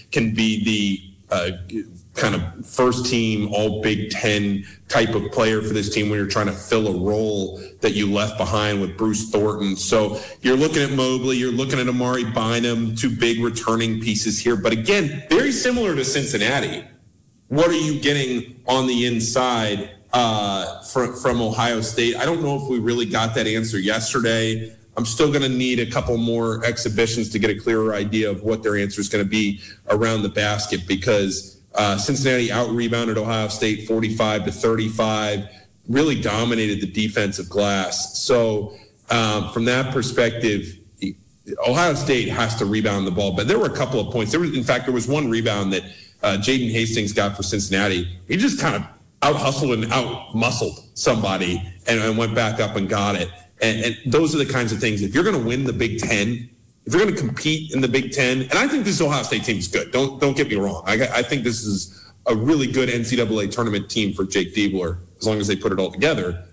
can be the kind of first team, all Big Ten type of player for this team when you're trying to fill a role that you left behind with Bruce Thornton. So you're looking at Mobley, you're looking at Amari Bynum, two big returning pieces here. But again, very similar to Cincinnati. What are you getting on the inside from Ohio State? I don't know if we really got that answer yesterday. I'm still going to need a couple more exhibitions to get a clearer idea of what their answer is going to be around the basket, because Cincinnati out-rebounded Ohio State 45-35, really dominated the defensive glass. So from that perspective, Ohio State has to rebound the ball. But there were a couple of points. There was one rebound that Jaden Hastings got for Cincinnati. He just kind of out-hustled and out-muscled somebody and went back up and got it. And those are the kinds of things. If you're going to win the Big Ten, if you're going to compete in the Big Ten, and I think this Ohio State team is good. Don't get me wrong. I think this is a really good NCAA tournament team for Jake Diebler, as long as they put it all together.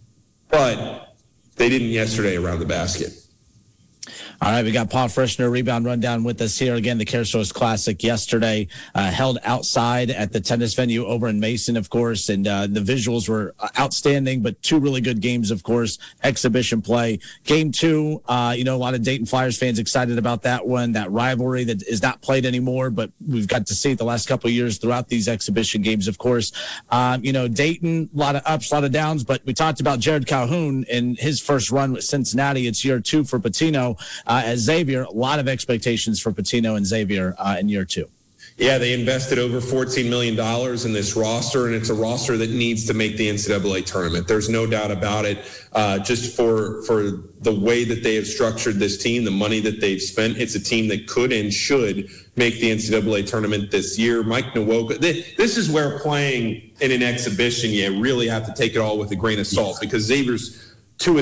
But they didn't yesterday around the basket. All right, we got Paul Frischner, rebound rundown with us here. Again, the CareSource Classic yesterday held outside at the tennis venue over in Mason, of course, and the visuals were outstanding, but two really good games, of course, exhibition play. Game two, a lot of Dayton Flyers fans excited about that one, that rivalry that is not played anymore, but we've got to see it the last couple of years throughout these exhibition games, of course. Dayton, a lot of ups, a lot of downs, but we talked about Jared Calhoun in his first run with Cincinnati. It's year two for Patino. As Xavier, a lot of expectations for Patino and Xavier in year two. Yeah, they invested over $14 million in this roster, and it's a roster that needs to make the NCAA tournament. There's no doubt about it. Just for the way that they have structured this team, the money that they've spent, it's a team that could and should make the NCAA tournament this year. Mike Nwoka, this is where playing in an exhibition, you really have to take it all with a grain of salt, because Xavier's two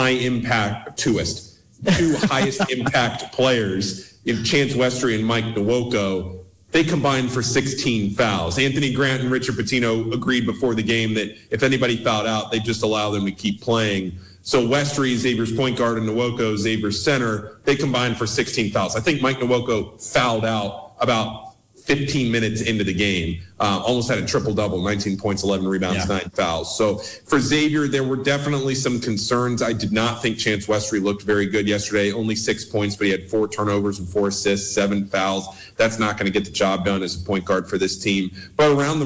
highest impact players, Chance Westry and Mike Nwoka, they combined for 16 fouls. Anthony Grant and Richard Pitino agreed before the game that if anybody fouled out, they just allow them to keep playing. So Westry, Xavier's point guard, and Nwoka, Xavier's center, they combined for 16 fouls. I think Mike Nwoka fouled out about 15 minutes into the game, almost had a triple-double, 19 points, 11 rebounds, 9 fouls. So for Xavier, there were definitely some concerns. I did not think Chance Westry looked very good yesterday. Only 6 points, but he had 4 turnovers and 4 assists, 7 fouls. That's not going to get the job done as a point guard for this team. But around the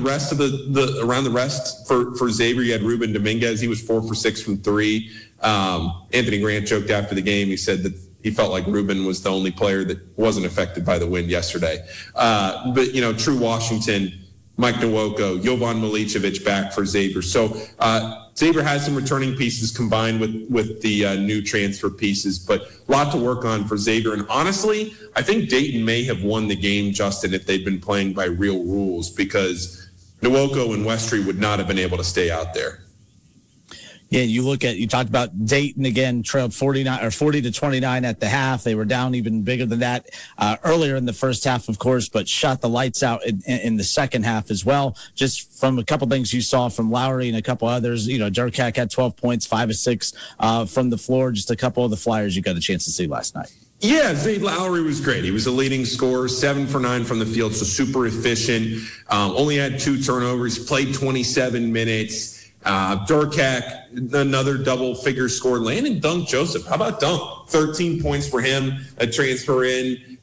rest for Xavier, you had Ruben Dominguez. He was 4 for 6 from 3. Anthony Grant joked after the game. He said that he felt like Ruben was the only player that wasn't affected by the win yesterday. But True Washington, Mike Nwoka, Jovan Milicevic back for Xavier. So Xavier has some returning pieces combined with the new transfer pieces, but a lot to work on for Xavier. And honestly, I think Dayton may have won the game, Justin, if they'd been playing by real rules, because Nwoka and Westry would not have been able to stay out there. Yeah, you talked about Dayton again, trailed 40-29 at the half. They were down even bigger than that earlier in the first half, of course, but shot the lights out in the second half as well. Just from a couple things you saw from Lowry and a couple others, Durkak had 12 points, 5 of 6 from the floor. Just a couple of the Flyers you got a chance to see last night. Yeah, Zay Lowry was great. He was a leading scorer, 7 for 9 from the field, so super efficient. Only had 2 turnovers, played 27 minutes. Durkak, another double-figure score. Landon Dunk Joseph, how about Dunk? 13 points for him, a transfer in.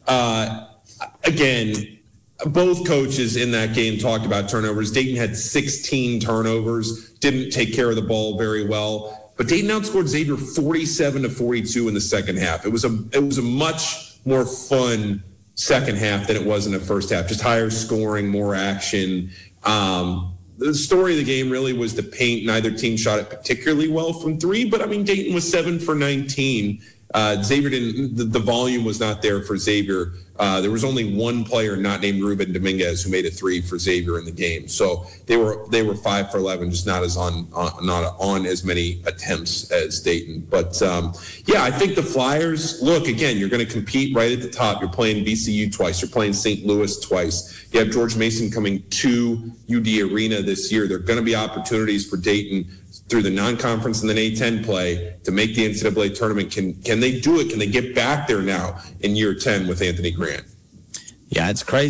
Again, both coaches in that game talked about turnovers. Dayton had 16 turnovers, didn't take care of the ball very well. But Dayton outscored Xavier 47-42 in the second half. It was a much more fun second half than it was in the first half. Just higher scoring, more action. The story of the game really was the paint. Neither team shot it particularly well from 3, but Dayton was 7 for 19. Xavier didn't. The volume was not there for Xavier. There was only one player not named Ruben Dominguez who made a 3 for Xavier in the game. So they were 5 for 11, just not on as many attempts as Dayton. But I think the Flyers. Look, again, you're going to compete right at the top. You're playing VCU twice. You're playing St. Louis twice. You have George Mason coming to UD Arena this year. There are going to be opportunities for Dayton through the non-conference and then A-10 play to make the NCAA tournament. Can they do it? Can they get back there now in year 10 with Anthony Grant? Yeah, it's crazy.